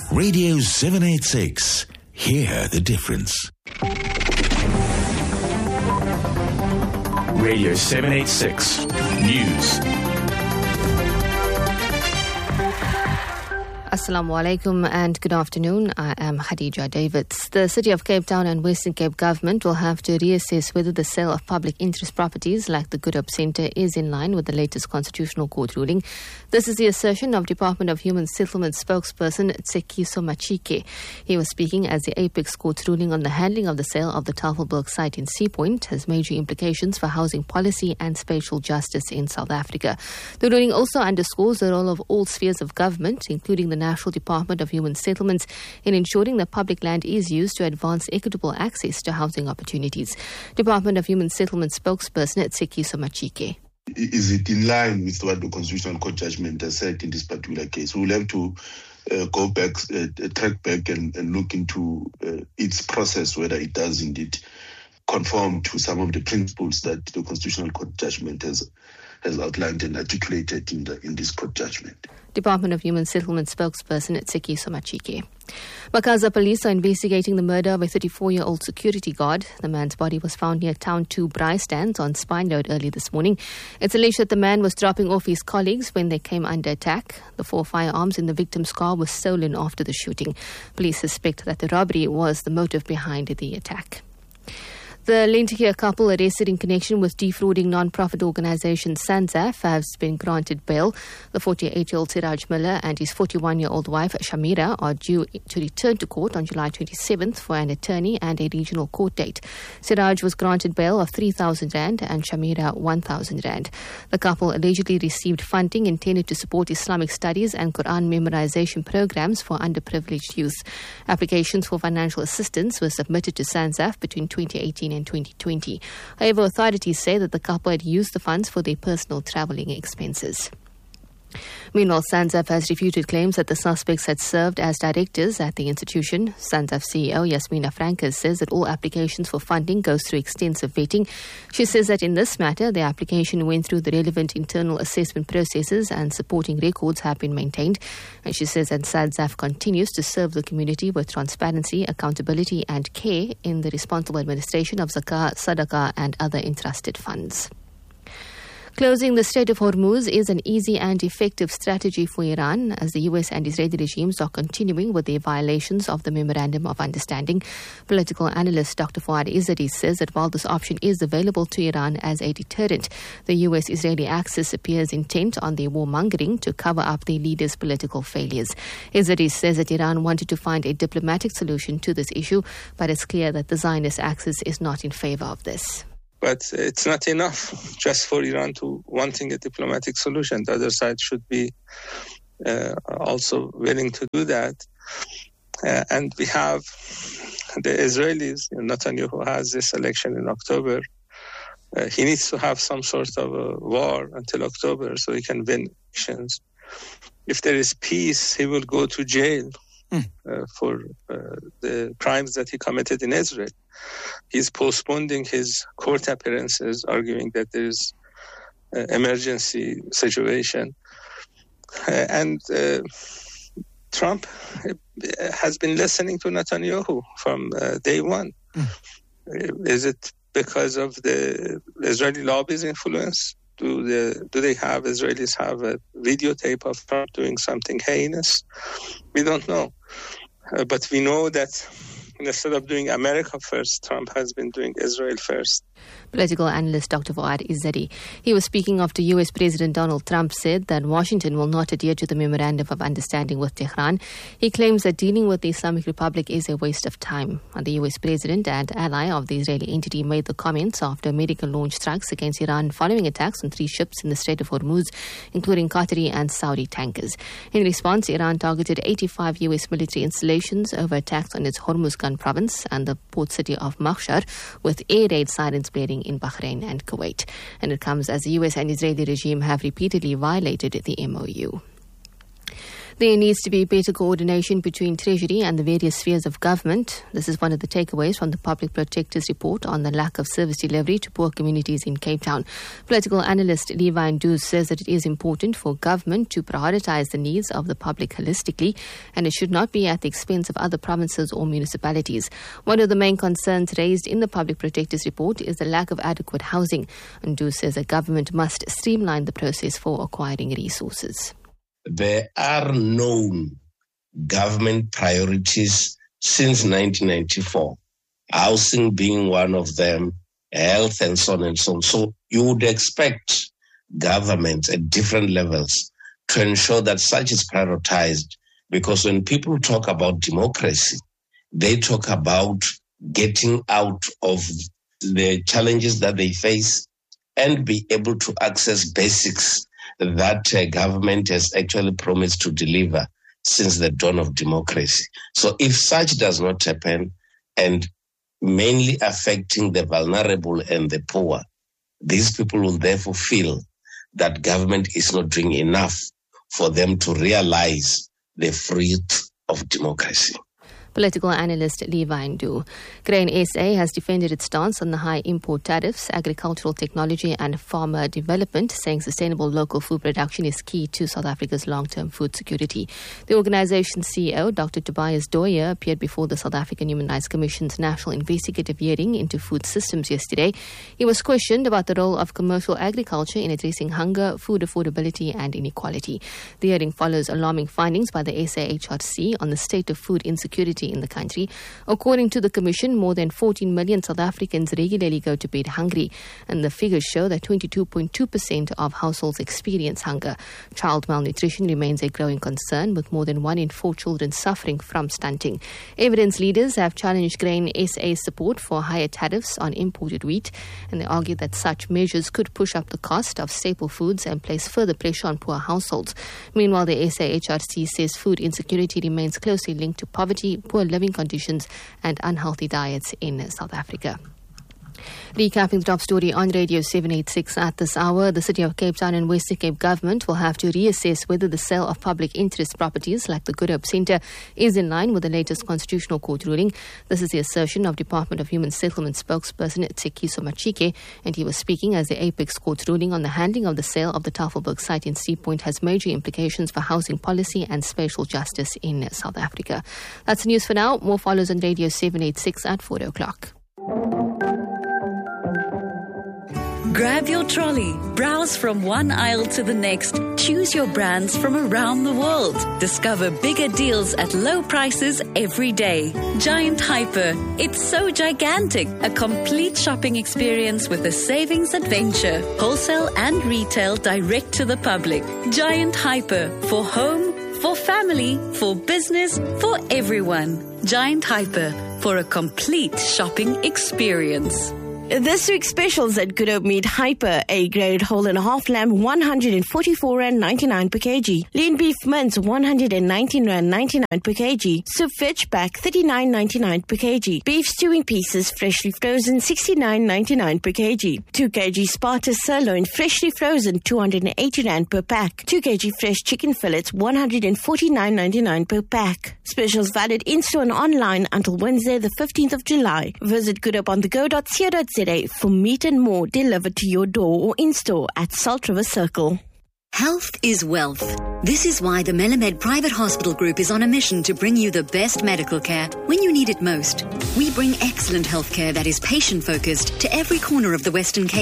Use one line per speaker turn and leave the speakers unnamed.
Radio 786. Hear the difference.
Radio 786 News.
Assalamu alaikum and good afternoon. I am Khadija Davids. The City of Cape Town and Western Cape government will have to reassess whether the sale of public interest properties like the Good Hope Centre is in line with the latest Constitutional Court ruling. This is the assertion of Department of Human Settlement spokesperson Tsekiso Machike. He was speaking as the Apex Court's ruling on the handling of the sale of the Tafelberg site in Sea Point has major implications for housing policy and spatial justice in South Africa. The ruling also underscores the role of all spheres of government, including the National Department of Human Settlements, in ensuring that public land is used to advance equitable access to housing opportunities. Department of Human Settlements spokesperson Tsekiso Machike.
Is it in line with what the Constitutional Court judgment has said in this particular case? We'll have to go back, track back and look into its process, whether it does indeed conform to some of the principles that the Constitutional Court judgment has outlined and articulated in this court judgment.
Department of Human Settlement spokesperson Tsekiso Machike. Makaza police are investigating the murder of a 34-year-old security guard. The man's body was found near Town 2 Braai Stands on Spine Road early this morning. It's alleged that the man was dropping off his colleagues when they came under attack. The 4 firearms in the victim's car were stolen after the shooting. Police suspect that the robbery was the motive behind the attack. The Lentegeur couple arrested in connection with defrauding non-profit organisation SANZAF has been granted bail. The 48-year-old Siraj Miller and his 41-year-old wife Shamira are due to return to court on July 27th for an attorney and a regional court date. Siraj was granted bail of 3,000 rand and Shamira 1,000 rand. The couple allegedly received funding intended to support Islamic studies and Quran memorization programs for underprivileged youth. Applications for financial assistance were submitted to SANZAF between 2018 and 2020. However, authorities say that the couple had used the funds for their personal travelling expenses. Meanwhile, SANZAF has refuted claims that the suspects had served as directors at the institution. SANZAF CEO Yasmina Francis says that all applications for funding goes through extensive vetting. She says that in this matter, the application went through the relevant internal assessment processes and supporting records have been maintained. And she says that SANZAF continues to serve the community with transparency, accountability and care in the responsible administration of zakah, sadaqah and other entrusted funds. Closing the Strait of Hormuz is an easy and effective strategy for Iran as the US and Israeli regimes are continuing with their violations of the Memorandum of Understanding. Political analyst Dr. Fouad Izzadi says that while this option is available to Iran as a deterrent, the US-Israeli axis appears intent on their warmongering to cover up their leaders' political failures. Izzadi says that Iran wanted to find a diplomatic solution to this issue, but it's clear that the Zionist axis is not in favor of this.
But it's not enough just for Iran to wanting a diplomatic solution. The other side should be also willing to do that. And we have the Israelis, Netanyahu has this election in October. He needs to have some sort of a war until October so he can win elections. If there is peace, he will go to jail for the crimes that he committed in Israel. He's postponing his court appearances, arguing that there is an emergency situation. And Trump has been listening to Netanyahu from day one. Is it because of the Israeli lobby's influence? Do Israelis have a videotape of Trump doing something heinous? We don't know. But we know that instead of doing America first, Trump has been doing Israel first.
Political analyst Dr. Fouad Izzadi. He was speaking after US President Donald Trump said that Washington will not adhere to the Memorandum of Understanding with Tehran. He claims that dealing with the Islamic Republic is a waste of time. And the US President and ally of the Israeli entity made the comments after American-launched strikes against Iran following attacks on 3 ships in the Strait of Hormuz, including Qatari and Saudi tankers. In response, Iran targeted 85 US military installations over attacks on its Hormuzgan province and the port city of Makhshar, with air raid sirens blaring in Bahrain and Kuwait. And it comes as the US and Israeli regime have repeatedly violated the MOU. There needs to be better coordination between Treasury and the various spheres of government. This is one of the takeaways from the Public Protector's report on the lack of service delivery to poor communities in Cape Town. Political analyst Levi Nduz says that it is important for government to prioritise the needs of the public holistically, and it should not be at the expense of other provinces or municipalities. One of the main concerns raised in the Public Protector's report is the lack of adequate housing. Nduz says that government must streamline the process for acquiring resources.
There are known government priorities since 1994, housing being one of them, health and so on and so on. So you would expect governments at different levels to ensure that such is prioritized, because when people talk about democracy, they talk about getting out of the challenges that they face and be able to access basics that government has actually promised to deliver since the dawn of democracy. So if such does not happen, and mainly affecting the vulnerable and the poor, these people will therefore feel that government is not doing enough for them to realize the fruit of democracy.
Political analyst Levi Nduz. Grain SA has defended its stance on the high import tariffs, agricultural technology and farmer development, saying sustainable local food production is key to South Africa's long-term food security. The organization's CEO, Dr. Tobias Dooyer, appeared before the South African Human Rights Commission's National Investigative Hearing into Food Systems yesterday. He was questioned about the role of commercial agriculture in addressing hunger, food affordability and inequality. The hearing follows alarming findings by the SAHRC on the state of food insecurity in the country. According to the Commission, more than 14 million South Africans regularly go to bed hungry, and the figures show that 22.2% of households experience hunger. Child malnutrition remains a growing concern, with more than 1 in 4 children suffering from stunting. Evidence leaders have challenged Grain SA's support for higher tariffs on imported wheat, and they argue that such measures could push up the cost of staple foods and place further pressure on poor households. Meanwhile, the SAHRC says food insecurity remains closely linked to poverty, poor living conditions and unhealthy diets in South Africa. Recapping the top story on Radio 786 at this hour, the City of Cape Town and Western Cape government will have to reassess whether the sale of public interest properties like the Good Hope Centre is in line with the latest Constitutional Court ruling. This is the assertion of Department of Human Settlement spokesperson Tsekiso Machike, and he was speaking as the Apex Court ruling on the handling of the sale of the Tafelberg site in Sea Point has major implications for housing policy and spatial justice in South Africa. That's the news for now. More follows on Radio 786 at 4 o'clock.
Grab your trolley, browse from one aisle to the next, choose your brands from around the world. Discover bigger deals at low prices every day. Giant Hyper, it's so gigantic. A complete shopping experience with a savings adventure. Wholesale and retail direct to the public. Giant Hyper, for home, for family, for business, for everyone. Giant Hyper, for a complete shopping experience.
This week's specials at Good Hope Meat: Hyper, A-grade whole and half lamb, 144.99 per kg. Lean beef mince, 119.99 per kg. Soup veg pack, 39.99 per kg. Beef stewing pieces, freshly frozen, 69.99 per kg. 2 kg Sparta sirloin, freshly frozen, 280 rand per pack. 2 kg fresh chicken fillets, 149.99 per pack. Specials valid in-store and online until Wednesday, the 15th of July. Visit gooduponthego.co.za for meat and more delivered to your door or in-store at Salt River Circle.
Health is wealth. This is why the Melamed Private Hospital Group is on a mission to bring you the best medical care when you need it most. We bring excellent healthcare that is patient-focused to every corner of the Western Cape.